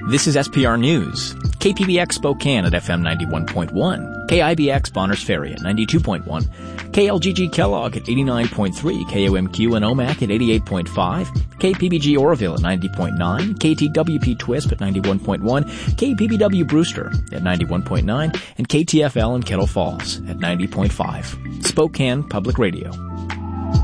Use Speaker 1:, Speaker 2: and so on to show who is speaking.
Speaker 1: This is SPR News. KPBX Spokane at FM 91.1, KIBX Bonners Ferry at 92.1, KLGG Kellogg at 89.3, KOMQ and OMAC at 88.5, KPBG Oroville at 90.9, KTWP Twisp at 91.1, KPBW Brewster at 91.9, and KTFL in Kettle Falls at 90.5. Spokane Public Radio.